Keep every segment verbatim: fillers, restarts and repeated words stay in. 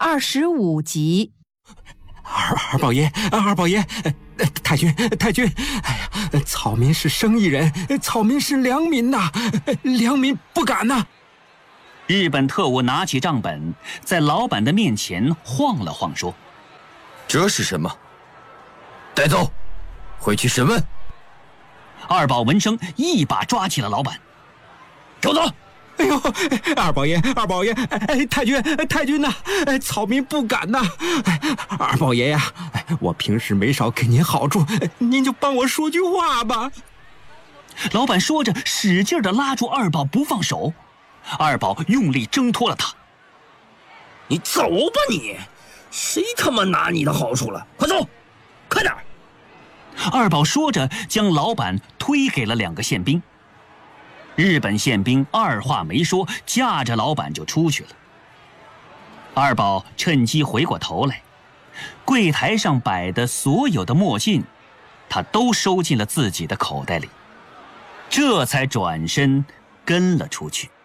二十五集。 二二宝爷，二宝爷，呃、太君，太君，哎呀，草民是生意人，草民是良民呐、啊，良民不敢呐、啊。 日本特务拿起账本，在老板的面前晃了晃，说：“ 这是什么？带走，回去审问。” 二宝闻声，一把抓起了老板， 给我走！ 哎呦，二宝爷，二宝爷，哎，太君，太君呐、啊，哎，草民不敢呐、啊。哎，二宝爷呀、啊，我平时没少给您好处，您就帮我说句话吧。 老板说着，使劲地拉住二宝不放手。二宝用力挣脱了他。 你走吧你，谁他妈拿你的好处了？快走，快点！ 二宝说着，将老板推给了两个宪兵。日本宪兵二话没说，架着老板就出去了。二宝趁机回过头来，柜台上摆的所有的墨镜，他都收进了自己的口袋里，这才转身跟了出去。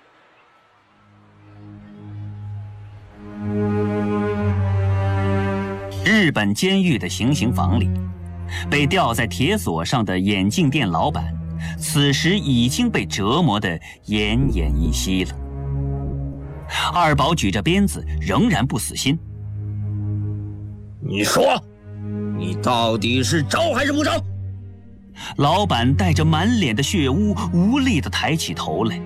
日本监狱的行刑房里，被吊在铁索上的眼镜店老板此时已经被折磨得奄奄一息了。二宝举着鞭子，仍然不死心。 你说，你到底是招还是不招？ 老板带着满脸的血污，无力地抬起头来。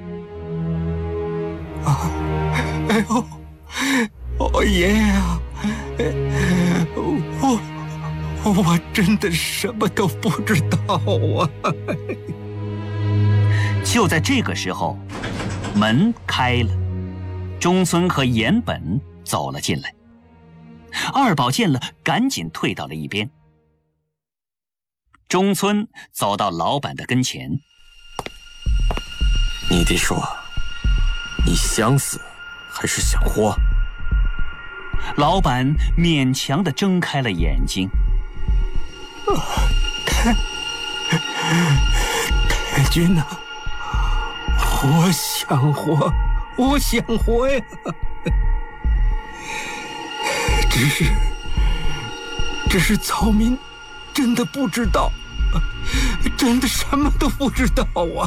啊，哎呦，哦爷呀，我我真的什么都不知道啊！ 就在这个时候，门开了，中村和岩本走了进来。二宝见了，赶紧退到了一边。中村走到老板的跟前：“ 你得说，你想死还是想活？” 老板勉强地睁开了眼睛。 太太君呐、啊，我想活，我想活呀！只是，只是草民真的不知道，真的什么都不知道啊！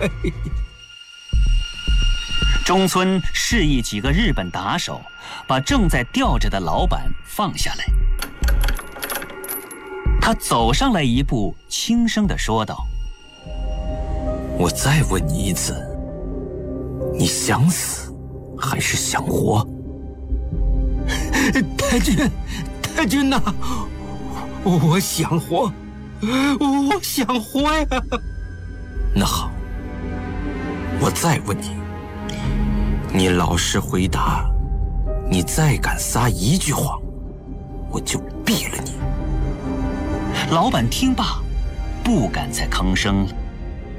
中村示意几个日本打手把正在吊着的老板放下来。他走上来一步，轻声地说道：“ 我再问你一次，你想死还是想活？” 太君，太君呐、啊，我想活，我想活呀！ 那好，我再问你，你老实回答，你再敢撒一句谎，我就毙了你。 老板听罢，不敢再吭声了。